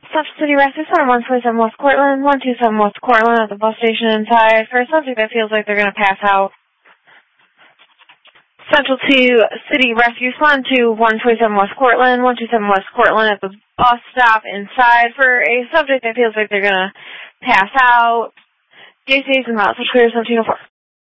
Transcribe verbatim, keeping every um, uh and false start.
Central City Rescue Center, one twenty-seven West Cortland, one two seven West Cortland at the bus station inside for a subject that feels like they're going to pass out. Central City Rescue Respond to one twenty-seven West Cortland, one two seven West Cortland at the bus stop inside for a subject that feels like they're going to pass out. J C A's in the house, clear seventeen oh four.